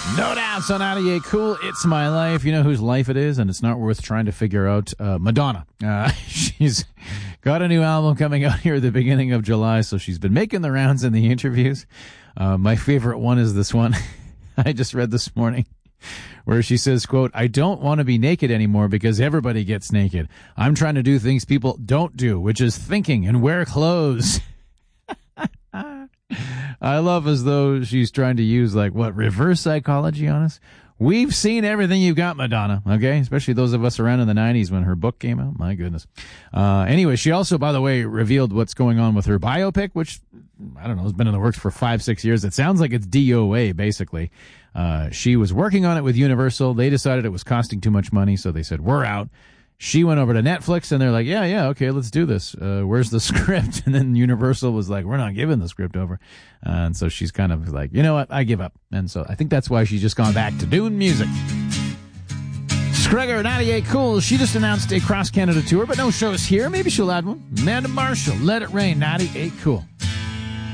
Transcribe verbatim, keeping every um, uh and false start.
No doubt, so ninety-eight Cool, It's My Life. You know whose life it is, and it's not worth trying to figure out. Uh, Madonna. Uh, she's got a new album coming out here at the beginning of July, so she's been making the rounds in the interviews. Uh, my favorite one is this one I just read this morning, where she says, quote, "I don't want to be naked anymore because everybody gets naked. I'm trying to do things people don't do, which is thinking and wear clothes." I love as though she's trying to use, like, what, reverse psychology on us? We've seen everything you've got, Madonna, okay? Especially those of us around in the nineties when her book came out. My goodness. Uh, anyway, she also, by the way, revealed what's going on with her biopic, which, I don't know, has been in the works for five, six years. It sounds like it's D O A, basically. Uh, she was working on it with Universal. They decided it was costing too much money, so they said, we're out. She went over to Netflix, and they're like, yeah, yeah, okay, let's do this. Uh, where's the script? And then Universal was like, we're not giving the script over. Uh, and so she's kind of like, you know what, I give up. And so I think that's why she's just gone back to doing music. Screger, ninety-eight Cool. She just announced a cross-Canada tour, but no shows here. Maybe she'll add one. Amanda Marshall, Let It Rain, ninety-eight Cool.